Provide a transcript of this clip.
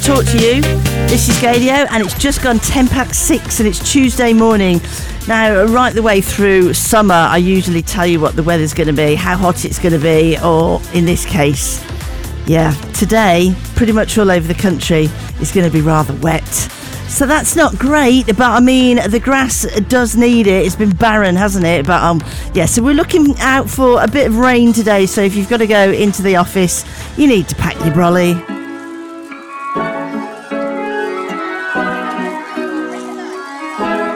to talk to you. This is Gailio, and it's just gone 6:10, and it's Tuesday morning. Now, right the way through summer, I usually tell you what the weather's going to be, how hot it's going to be, or in this case, today, pretty much all over the country, it's going to be rather wet. So that's not great, but I mean, the grass does need it. It's been barren, hasn't it? But so we're looking out for a bit of rain today. So if you've got to go into the office, you need to pack your brolly.